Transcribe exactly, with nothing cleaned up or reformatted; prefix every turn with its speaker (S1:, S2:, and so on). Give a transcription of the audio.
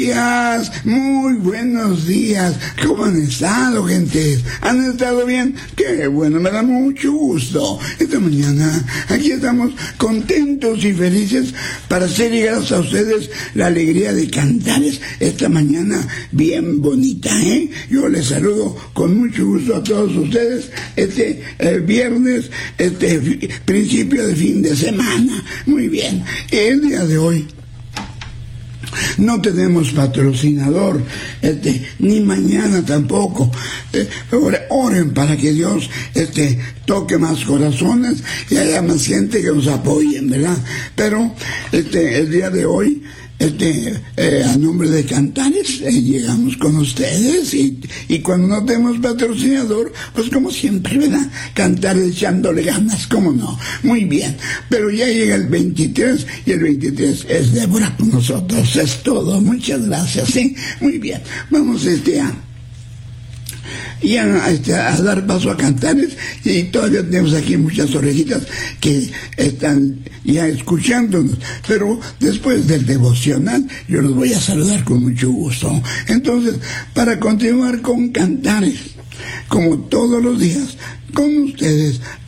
S1: días, muy buenos días. ¿Cómo han estado, gente? ¿Han estado bien? Qué bueno, me da mucho gusto. Esta mañana aquí estamos contentos y felices para hacer llegar a ustedes la alegría de Cantares esta mañana bien bonita, ¿eh? Yo les saludo con mucho gusto a todos ustedes este eh, viernes, este fi- principio de fin de semana. Muy bien, el día de hoy no tenemos patrocinador, este, ni mañana tampoco. Eh, ore- oren para que Dios este, toque más corazones y haya más gente que nos apoyen, ¿verdad? Pero este, el día de hoy, este, eh, a nombre de Cantares, eh, llegamos con ustedes y, y cuando no tenemos patrocinador, pues como siempre, ¿verdad? Cantares echándole ganas, ¿cómo no? Muy bien, pero ya llega el veintitrés y el veintitrés es Débora con nosotros, es todo, muchas gracias, ¿sí? Muy bien, vamos este a... y a, este, a dar paso a Cantares, y todavía tenemos aquí muchas orejitas que están ya escuchándonos, pero después del devocional yo los voy a saludar con mucho gusto. Entonces, para continuar con Cantares, como todos los días, con ustedes,